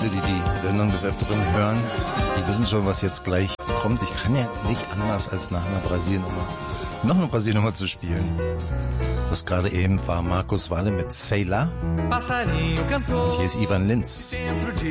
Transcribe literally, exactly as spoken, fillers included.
Leute, die die Sendung des Öfteren hören, die wissen schon, was jetzt gleich kommt. Ich kann ja nicht anders, als nach einer Brasilien-Nummer noch eine Brasilien-Nummer zu spielen. Das gerade eben war Markus Walle mit Sailor. Und hier ist Ivan Lins.